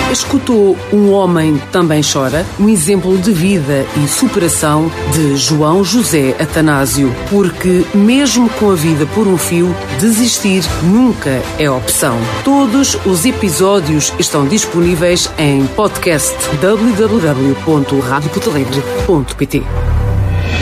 Escutou Um Homem Também Chora? Um exemplo de vida e superação de João José Atanásio. Porque, mesmo com a vida por um fio, desistir nunca é opção. Todos os episódios estão disponíveis em podcast www.radioportalegre.pt.